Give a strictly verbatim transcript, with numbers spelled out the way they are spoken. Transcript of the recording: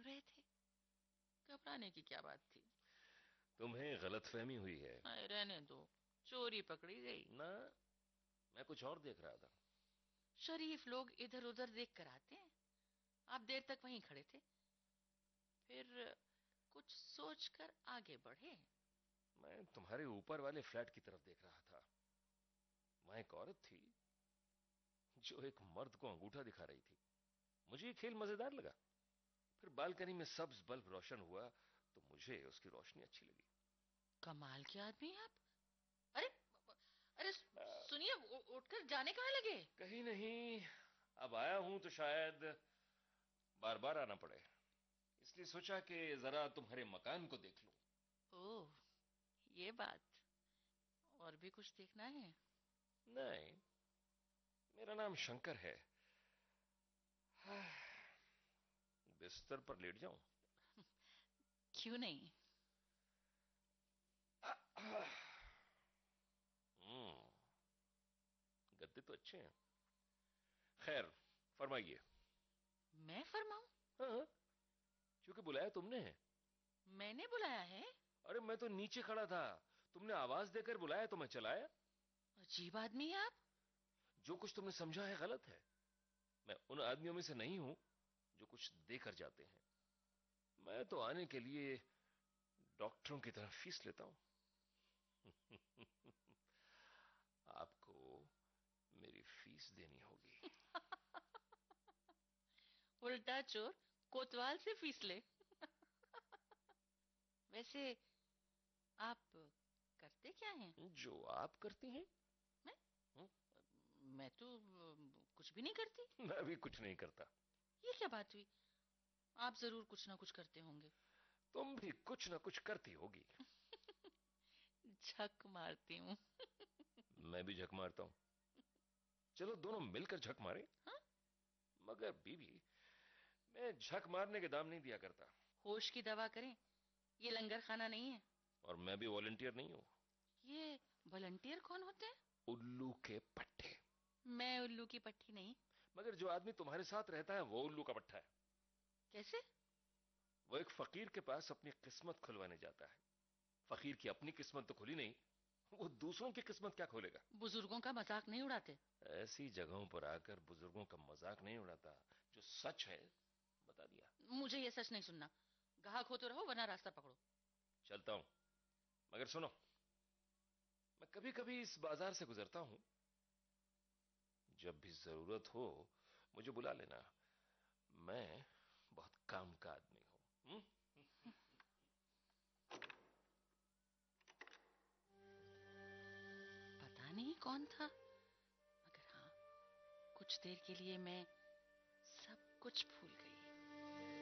रहे थे। घबराने की क्या बात थी? तुम्हें गलतफहमी हुई है। अरे रहने दो, चोरी पकड़ी गई। ना, मैं कुछ और देख रहा था। शरीफ लोग इधर उधर देख कर आते हैं। आप देर तक वहीं खड़े थे, फिर कुछ सोचकर आगे बढ़े। मैं तुम्हारे ऊपर वाले फ्लैट की तरफ देख रहा था। वहां एक औरत थी जो एक मर्द को अंगूठा दिखा रही थी। मुझे ये खेल मजेदार लगा। फिर बालकनी में सब्ज बल्ब रोशन हुआ तो मुझे उसकी रोशनी अच्छी लगी। कमाल के आदमी हैं आप। अरे, अरे आ, सुनिए, उ- उठकर जाने कहाँ लगे? कहीं नहीं। अब आया हूं तो शायद बार बार आना पड़े, इसलिए सोचा कि जरा तुम्हारे मकान को देख लूं। ओह, ये बात। और भी कुछ देखना है? नहीं, मेरा नाम शंकर है। हाँ, बिस्तर पर लेट जाऊं? क्यों नहीं? हम्म, गद्दे तो अच्छे हैं। खैर, फरमाइए। मैं फरमाऊं? हाँ, क्योंकि बुलाया तुमने है। मैंने बुलाया है? अरे मैं तो नीचे खड़ा था, तुमने आवाज देकर बुलाया तो मैं चला आया। अजीब आदमी है आप। जो कुछ तुमने समझा है गलत है। मैं उन आदमियों में से नहीं हूं जो कुछ देकर जाते हैं। मैं तो आने के लिए डॉक्टरों की तरह फीस लेता हूं। आपको मेरी फीस देनी होगी। उल्टा चोर कोतवाल से फीस ले। वैसे आप करते क्या हैं? जो आप करती हैं। मैं हम्म, मैं तो अ, कुछ भी नहीं करती। मैं भी कुछ नहीं करता। ये क्या बात हुई? आप जरूर कुछ ना कुछ करते होंगे। तुम भी कुछ ना कुछ करती होगी। झक मारती हूँ। मैं भी झक मारता हूं। चलो दोनों मिलकर झक मारे। हाँ? मगर बीवी, मैं झक मारने के दाम नहीं दिया करता। होश की दवा करें, ये लंगर खाना नहीं है। और मैं भी वॉलंटियर नहीं हूं। ये वॉलंटियर कौन होते हैं? उल्लू के पट्टे। मैं उल्लू की पट्टी नहीं। मगर जो आदमी तुम्हारे साथ रहता है वो उल्लू का पट्टा है। कैसे? वो एक फकीर के पास अपनी किस्मत खुलवाने जाता है। फकीर की अपनी किस्मत तो खुली नहीं, वो दूसरों की किस्मत क्या खोलेगा। बुजुर्गों का मजाक नहीं उड़ाते। ऐसी जगहों पर आकर बुजुर्गों का मजाक नहीं उड़ाता। जो सच है बता दिया। मुझे ये सच नहीं सुनना। गाहक हो तो रहो, वरना रास्ता पकड़ो। चलता हूं। मगर सुनो, मैं कभी कभी इस बाजार से गुजरता हूं। जब भी जरूरत हो मुझे बुला लेना। मैं बहुत काम का आदमी हूं। हुँ? पता नहीं कौन था, मगर हाँ, कुछ देर के लिए मैं सब कुछ भूल गई।